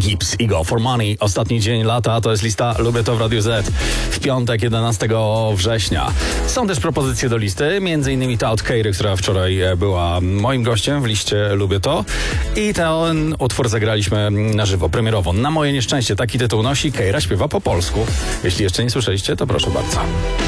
Gibbs i Go for Money. Ostatni dzień lata to jest lista Lubię to w Radiu Z. W piątek 11 września. Są też propozycje do listy, między innymi ta od Keiry, która wczoraj była moim gościem w liście Lubię to. I ten utwór zagraliśmy na żywo, premierowo. Na moje nieszczęście taki tytuł nosi. Keira śpiewa po polsku. Jeśli jeszcze nie słyszeliście, to proszę bardzo.